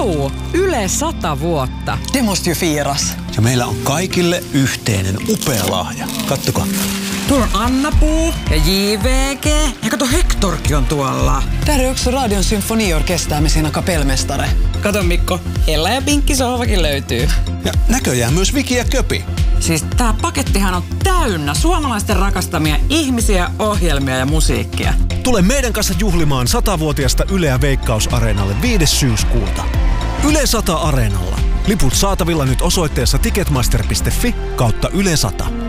Yle 100 vuotta. Demost ju firas. Ja meillä on kaikille yhteinen upea lahja. Kattokaa. Tuolla on Anna-Puu ja JVG. Ja kato, Hektorkin on tuolla. Där är också Radion symfoniorkester med sina kapellmästare. Kato Mikko, Ella ja Pinkki sohvakin löytyy. Ja näköjään myös Viki ja Köpi. Siis tää pakettihan on täynnä suomalaisten rakastamia ihmisiä, ohjelmia ja musiikkia. Tule meidän kanssa juhlimaan 100-vuotiasta Yleä Veikkaus-areenalle 5. syyskuuta. Yle 100 Areenalla. Liput saatavilla nyt osoitteessa ticketmaster.fi/Yle 100.